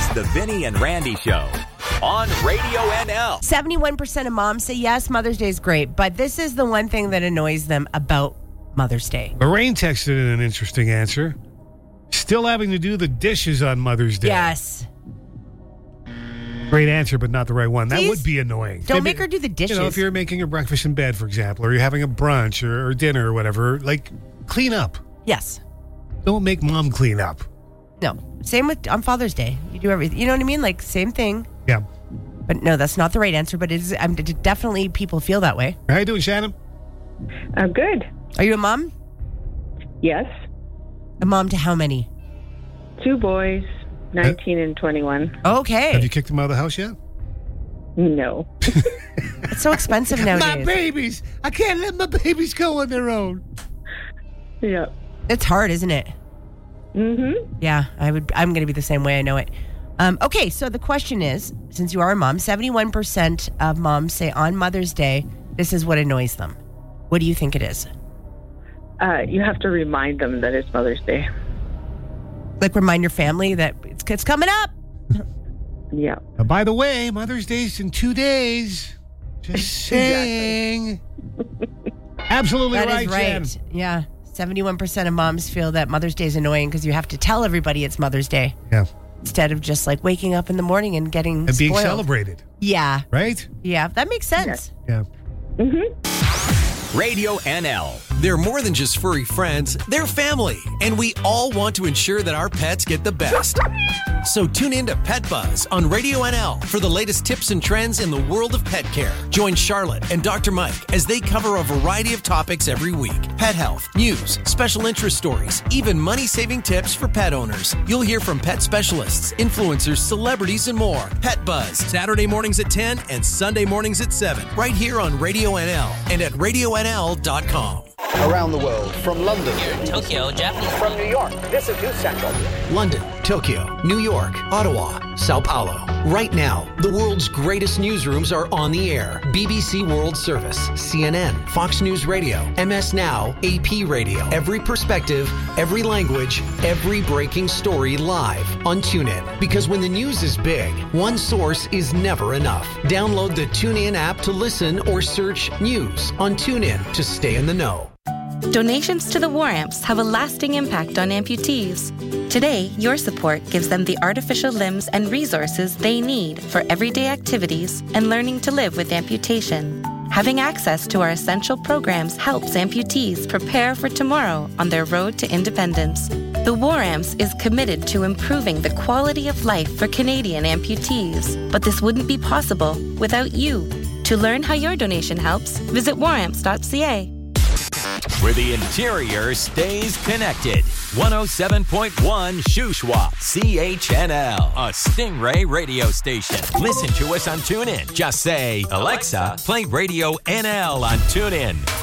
the Vinny and Randy Show on Radio NL. 71% of moms say yes, Mother's Day is great, but this is the one thing that annoys them about Mother's Day. Lorraine texted in an interesting answer. Still having to do the dishes on Mother's Day. Yes. Great answer, but not the right one. That Please would be annoying. don't make her do the dishes. You know, if you're making her breakfast in bed, for example, or you're having a brunch or dinner or whatever, like, clean up. Yes. Don't make mom clean up. No. Same with on Father's Day. You do everything. You know what I mean? Like, same thing. Yeah. But no, that's not the right answer, but it is, definitely people feel that way. How you doing, Shannon? Good. Are you a mom? Yes. A mom to how many? 2 boys, 19 and 21. Okay. Have you kicked them out of the house yet? No. It's so expensive nowadays. My babies! I can't let my babies go on their own. Yeah. It's hard, isn't it? Mm-hmm. Yeah, I'm going to be the same way. I know it. Okay, so the question is, since you are a mom, 71% of moms say on Mother's Day, this is what annoys them. What do you think it is? You have to remind them that it's Mother's Day. Like remind your family that it's coming up. Yeah. By the way, Mother's Day's in 2 days. Just saying. Absolutely That right, is right. Jen. Yeah. 71% of moms feel that Mother's Day is annoying because you have to tell everybody it's Mother's Day. Yeah. Instead of just like waking up in the morning and getting And being spoiled. celebrated. Yeah. Right? Yeah. That makes sense. Yeah. Mm-hmm. Radio NL. They're more than just furry friends, they're family, and we all want to ensure that our pets get the best. So tune in to Pet Buzz on Radio NL for the latest tips and trends in the world of pet care. Join Charlotte and Dr. Mike as they cover a variety of topics every week. Pet health, news, special interest stories, even money-saving tips for pet owners. You'll hear from pet specialists, influencers, celebrities, and more. Pet Buzz, Saturday mornings at 10 and Sunday mornings at 7, right here on Radio NL and at radionl.com. Around the world, from London, Tokyo, Japanese. from New York, this is News Central. London, Tokyo, New York, Ottawa, Sao Paulo. Right now, the world's greatest newsrooms are on the air. BBC World Service, CNN, Fox News Radio, MS Now, AP Radio. Every perspective, every language, every breaking story live on TuneIn. Because when the news is big, one source is never enough. Download the TuneIn app to listen or search news on TuneIn to stay in the know. Donations to the War Amps have a lasting impact on amputees. Today, your support gives them the artificial limbs and resources they need for everyday activities and learning to live with amputation. Having access to our essential programs helps amputees prepare for tomorrow on their road to independence. The War Amps is committed to improving the quality of life for Canadian amputees, but this wouldn't be possible without you. To learn how your donation helps, visit waramps.ca. Where the interior stays connected. 107.1 Shuswap, CHNL, a Stingray radio station. Listen to us on TuneIn. Just say, Alexa, play Radio NL on TuneIn.